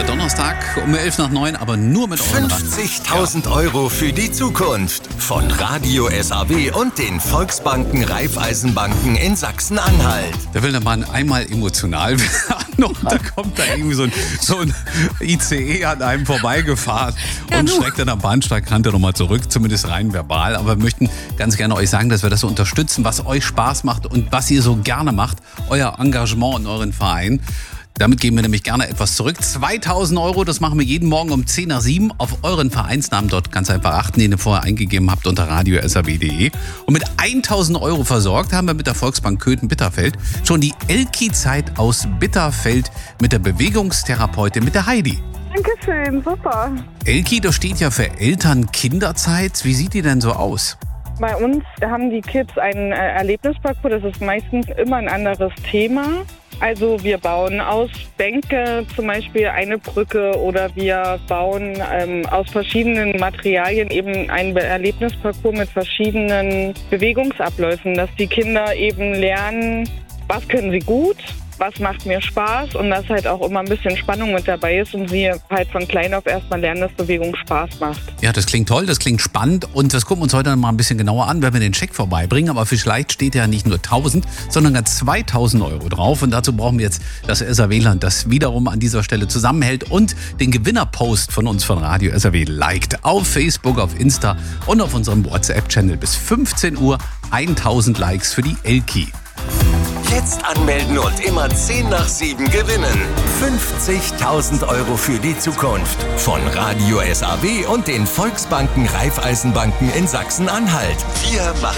Donnerstag um 8:55, aber nur mit euren 50.000 Euro für die Zukunft von Radio SAW und den Volksbanken Raiffeisenbanken in Sachsen-Anhalt. Da will der Mann einmal emotional werden und da kommt da irgendwie so ein ICE an einem vorbeigefahren und schreckt dann am Bahnsteigkante nochmal zurück, zumindest rein verbal. Aber wir möchten ganz gerne euch sagen, dass wir das so unterstützen, was euch Spaß macht und was ihr so gerne macht, euer Engagement in euren Verein. Damit geben wir nämlich gerne etwas zurück. 2.000 Euro, das machen wir jeden Morgen um 6:50 auf euren Vereinsnamen. Dort ganz einfach achten, den ihr vorher eingegeben habt unter radio.saw.de. Und mit 1.000 Euro versorgt haben wir mit der Volksbank Köthen-Bitterfeld schon die Elki-Zeit aus Bitterfeld mit der Bewegungstherapeutin, mit der Heidi. Dankeschön, super. Elki, das steht ja für Eltern-Kinderzeit. Wie sieht die denn so aus? Bei uns haben die Kids einen Erlebnisparcours, das ist meistens immer ein anderes Thema. Also wir bauen aus Bänke zum Beispiel eine Brücke oder wir bauen aus verschiedenen Materialien eben einen Erlebnisparcours mit verschiedenen Bewegungsabläufen, dass die Kinder eben lernen, was können sie gut, was macht mir Spaß und dass halt auch immer ein bisschen Spannung mit dabei ist und sie halt von klein auf erstmal lernen, dass Bewegung Spaß macht. Ja, das klingt toll, das klingt spannend und das gucken wir uns heute mal ein bisschen genauer an, wenn wir den Scheck vorbeibringen. Aber vielleicht steht ja nicht nur 1.000, sondern ganz 2.000 Euro drauf und dazu brauchen wir jetzt das SAW-Land, das wiederum an dieser Stelle zusammenhält und den Gewinnerpost von uns von Radio SAW liked auf Facebook, auf Insta und auf unserem WhatsApp-Channel bis 15 Uhr 1.000 Likes für die Elki. Jetzt anmelden und immer 6:50 gewinnen. 50.000 Euro für die Zukunft von Radio SAW und den Volksbanken Raiffeisenbanken in Sachsen-Anhalt. Wir machen